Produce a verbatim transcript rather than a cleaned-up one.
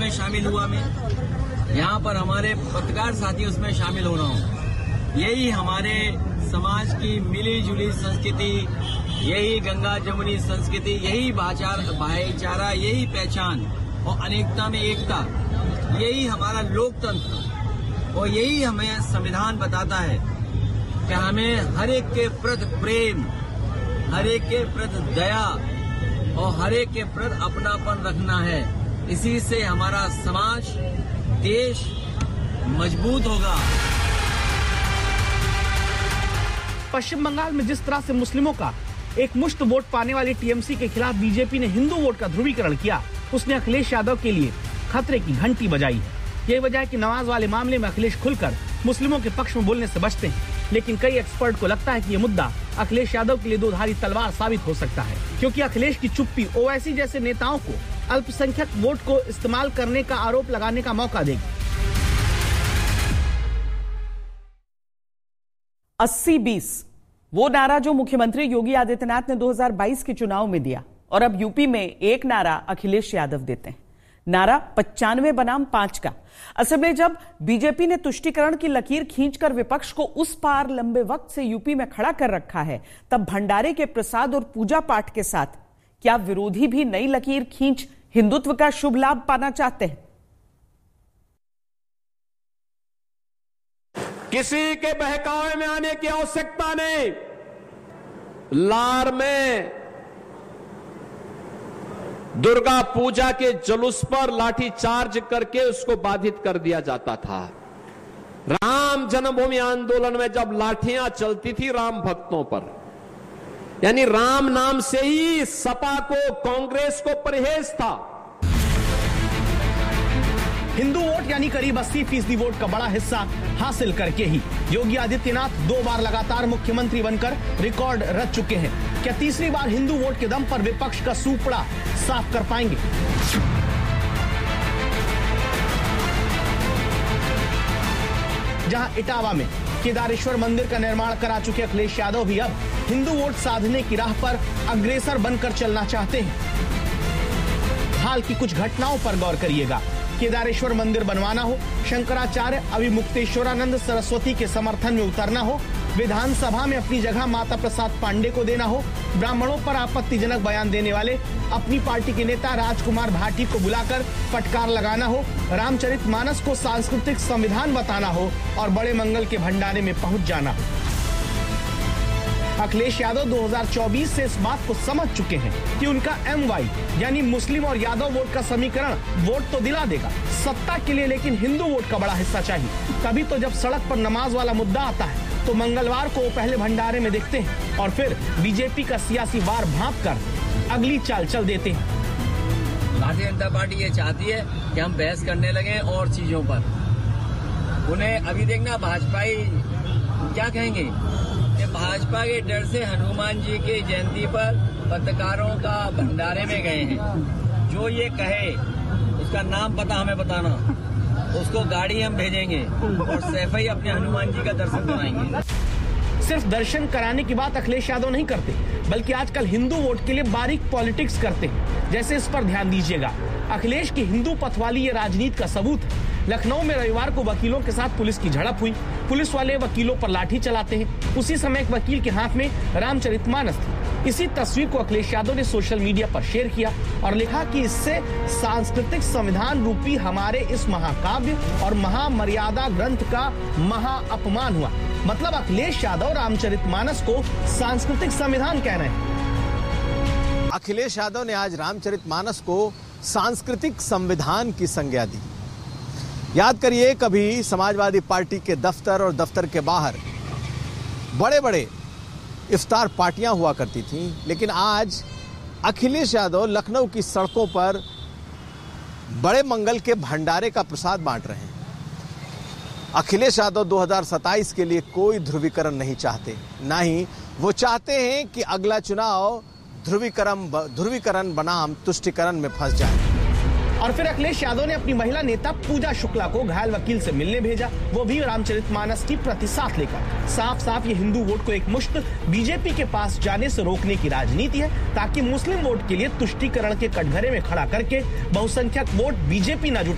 उसमें शामिल हुआ मैं, यहाँ पर हमारे पत्रकार साथी उसमें शामिल हो रहा हूँ। यही हमारे समाज की मिली जुली संस्कृति, यही गंगा जमुनी संस्कृति, यही भाईचारा, यही पहचान और अनेकता में एकता, यही हमारा लोकतंत्र और यही हमें संविधान बताता है कि हमें हर एक के प्रति प्रेम, हर एक के प्रति दया और हर एक के प्रति अपनापन रखना है। इसी से हमारा समाज, देश मजबूत होगा। पश्चिम बंगाल में जिस तरह से मुस्लिमों का एक मुश्त वोट पाने वाली टीएमसी के खिलाफ बीजेपी ने हिंदू वोट का ध्रुवीकरण किया, उसने अखिलेश यादव के लिए खतरे की घंटी बजाई है। यही वजह है कि नवाज वाले मामले में अखिलेश खुलकर मुस्लिमों के पक्ष में बोलने से बचते हैं, लेकिन कई एक्सपर्ट को लगता है कि ये मुद्दा अखिलेश यादव के लिए दो धारी तलवार साबित हो सकता है, क्योंकि अखिलेश की चुप्पी ओवैसी जैसे नेताओं को अल्पसंख्यक वोट को इस्तेमाल करने का आरोप लगाने का मौका देगी। अस्सी बीस वो नारा जो मुख्यमंत्री योगी आदित्यनाथ ने दो हज़ार बाईस के चुनाव में दिया, और अब यूपी में एक नारा अखिलेश यादव देते हैं। नारा पचानवे बनाम पांच का। असल में जब बीजेपी ने तुष्टीकरण की लकीर खींचकर विपक्ष को उस पार लंबे वक्त से यूपी में खड़ा कर रखा है, तब भंडारे के प्रसाद और पूजा पाठ के साथ क्या विरोधी भी नई लकीर खींच हिंदुत्व का शुभ लाभ पाना चाहते हैं? किसी के बहकावे में आने की आवश्यकता नहीं। लार में दुर्गा पूजा के जुलूस पर लाठी चार्ज करके उसको बाधित कर दिया जाता था। राम जन्मभूमि आंदोलन में जब लाठियां चलती थी राम भक्तों पर, यानी राम नाम से ही सपा को, कांग्रेस को परहेज था। हिंदू वोट यानी करीब अस्सी फीसदी वोट का बड़ा हिस्सा हासिल करके ही योगी आदित्यनाथ दो बार लगातार मुख्यमंत्री बनकर रिकॉर्ड रच चुके हैं। क्या तीसरी बार हिंदू वोट के दम पर विपक्ष का सूपड़ा साफ कर पाएंगे? जहां इटावा में केदारेश्वर मंदिर का निर्माण करा चुके अखिलेश यादव भी अब हिंदू वोट साधने की राह पर अग्रसर बनकर चलना चाहते हैं। हाल की कुछ घटनाओं पर गौर करिएगा। केदारेश्वर मंदिर बनवाना हो, शंकराचार्य अभिमुक्तेश्वरानंद सरस्वती के समर्थन में उतरना हो, विधानसभा में अपनी जगह माता प्रसाद पांडे को देना हो, ब्राह्मणों पर आपत्तिजनक बयान देने वाले अपनी पार्टी के नेता राजकुमार भाटी को बुलाकर फटकार लगाना हो, रामचरितमानस को सांस्कृतिक संविधान बताना हो और बड़े मंगल के भंडारे में पहुंच जाना हो। अखिलेश यादव दो हज़ार चौबीस से इस बात को समझ चुके हैं कि उनका एम वाई यानी मुस्लिम और यादव वोट का समीकरण वोट तो दिला देगा सत्ता के लिए, लेकिन हिंदू वोट का बड़ा हिस्सा चाहिए। तभी तो जब सड़क पर नमाज वाला मुद्दा आता है तो मंगलवार को पहले भंडारे में देखते हैं और फिर बीजेपी का सियासी वार भांप कर अगली चाल चल देते हैं। भारतीय जनता पार्टी ये चाहती है कि हम बहस करने लगे और चीजों पर। उन्हें अभी देखना भाजपाई क्या कहेंगे। भाजपा के डर से हनुमान जी की जयंती पर पत्रकारों का भंडारे में गए हैं। जो ये कहे उसका नाम पता हमें बताना, उसको गाड़ी हम भेजेंगे और सैफई अपने हनुमान जी का दर्शन कराएंगे। सिर्फ दर्शन कराने की बात अखिलेश यादव नहीं करते, बल्कि आजकल हिंदू वोट के लिए बारीक पॉलिटिक्स करते हैं। जैसे इस पर ध्यान दीजिएगा। अखिलेश की हिंदू पथ वाली ये राजनीति का सबूत है। लखनऊ में रविवार को वकीलों के साथ पुलिस की झड़प हुई। पुलिस वाले वकीलों पर लाठी चलाते हैं। उसी समय एक वकील के हाथ में रामचरितमानस थी। इसी तस्वीर को अखिलेश यादव ने सोशल मीडिया पर शेयर किया और लिखा कि इससे सांस्कृतिक संविधान रूपी हमारे इस महाकाव्य और महामर्यादा ग्रंथ का महा अपमान हुआ। मतलब अखिलेश यादव रामचरितमानस को सांस्कृतिक संविधान कह रहे हैं। अखिलेश यादव ने आज रामचरितमानस को सांस्कृतिक संविधान की संज्ञा दी। याद करिए, कभी समाजवादी पार्टी के दफ्तर और दफ्तर के बाहर बड़े बड़े इफ्तार पार्टियां हुआ करती थीं, लेकिन आज अखिलेश यादव लखनऊ की सड़कों पर बड़े मंगल के भंडारे का प्रसाद बांट रहे हैं। अखिलेश यादव दो हज़ार सत्ताईस के लिए कोई ध्रुवीकरण नहीं चाहते, ना ही वो चाहते हैं कि अगला चुनाव ध्रुवीकरण ध्रुवीकरण बनाम तुष्टीकरण में फंस जाए। और फिर अखिलेश यादव ने अपनी महिला नेता पूजा शुक्ला को घायल वकील से मिलने भेजा, वो भी रामचरितमानस की प्रति साथ लेकर। साफ साफ ये हिंदू वोट को एक मुश्त बीजेपी के पास जाने से रोकने की राजनीति है, ताकि मुस्लिम वोट के लिए तुष्टीकरण के कटघरे में खड़ा करके बहुसंख्यक वोट बीजेपी न जुटा